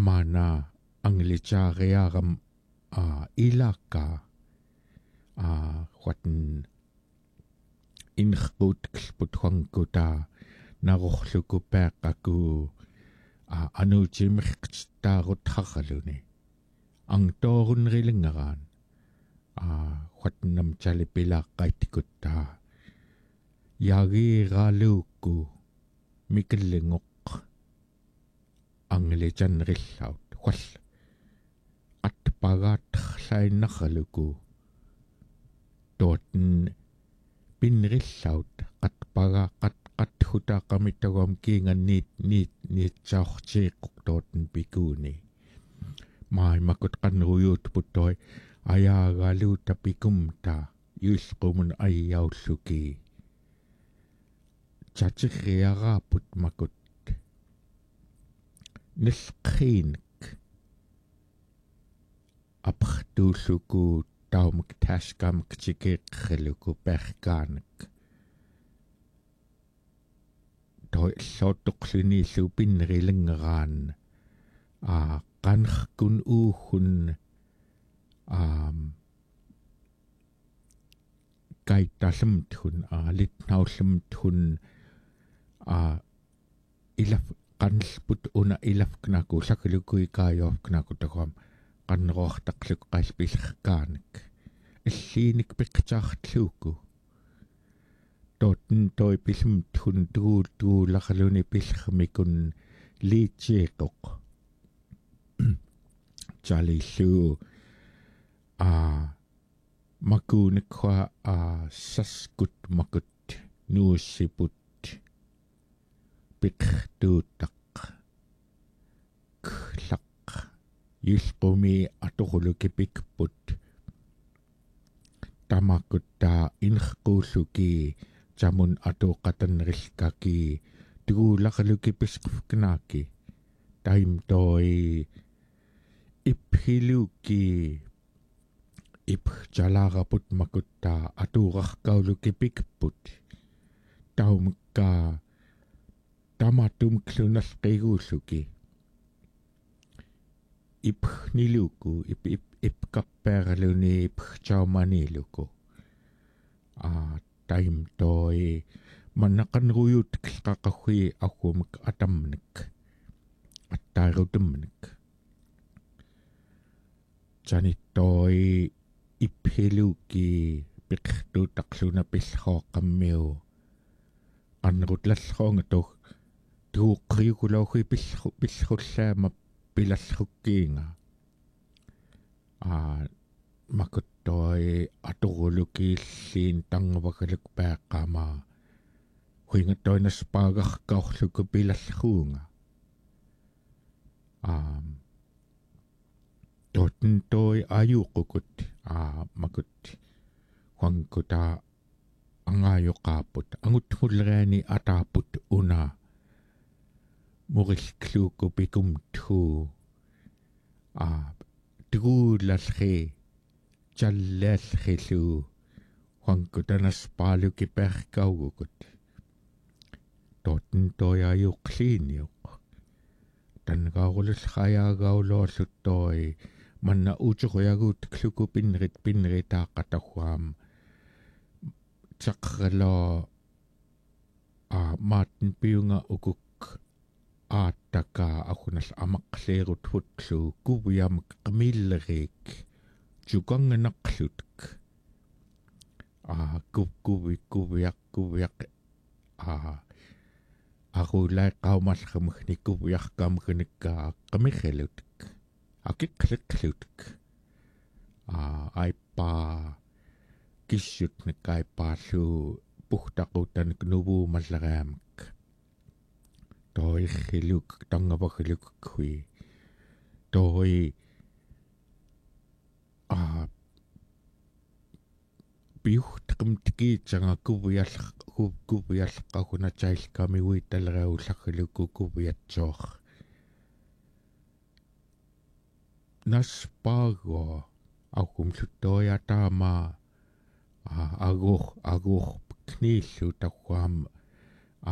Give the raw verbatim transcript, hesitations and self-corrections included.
amana anglichariaram a ilaka a watan inkhut klputhuanguta narukhluku peqaku a anuchimiktaarutharaluni ang torunrilingaran a whatnam chalipilaqaitikutta yagiraluku mikillingoq anglichanrillaut wall atpagaatlainarluku toten pinrillaut qatpaga qat qathutaqamitagam kiingan niit niit niitsaortiiqqoq toten pikuni mai makut qanruyut puttoi ayaagaluuta pikumta yulqumun ayyaulluki chatirriaraaput makut nilqiinik apertuulluku taumak taskamak tikeeqqaluku perkaanik toi soottoqluniillu pinnerilinggeraan a qanrkun uuhun um kaitallamthun a litnaullamthun a ilaf qanlput una ilafknaku sakulukui kaayoorknaku taquam qanneruartaqluk qalpillerkaanik illiinik piqtaartluuku totten toi pilmthun tuul tuularluni pillermikun liitjeeqoq chalillu a makunikwa a saskut makut nuussiput piqtuutaq klaq yulqumi atoruluki pikput tamakutta inrquulluki jamun atoqatanrillkaki tuguularluki pisqufknaaki taim toi iphiluki ip jalaraput makutta atuurarkauluki pikput taumka tamatum klunalqiguulluki ip niluku ip ip ip kapperluni ip chaumaniluku a taim toi manaqanruyut qaqaqui aqumak atamnik attaarutumnik janitoi iphiluki piqtuutaqluna pillhooqammiu qanrutlallroonga tu tuuqqriukulauhi pillhu pillhullaama pilallrukkiinga a makuttoi atorulukiilliin tangavakaluk peeqqaama huingattoinas paagarkaorluku pilallruunga um totten toi ayuqukut a makut huangkuta angaayoqaaput angutngulleani ataaput una murillkluuku pikumthu a tuguulalli challaallilu huangkutanas paaluki perkaugukut totten toi ayuqliiniuq tangaarululqayaagauluorluttoi manna uuturuyaguut kluku pinrit pinritaaqatahuam taqralo a maatten piunga ukuk aattaka aqunal amaqleerut hutlu kuviamak qamillerik tukanganaqlutk a kukuvi kuviaq kuviaq a aqulai qaumallermagni kuviarkaamagnikka qamiggelutk akiqliqlutk a aipa kissutnik aipaallu puhtaqutanik nuvuumalleriamak toi khiluk tangavakhiluk khui toi a piuhtaqmtiki tanga kuviall kuviallqaguna chailkamiwi talreullakhiluku kuviatsoor naspago aqumluttoya taama agur agur kniillu taquam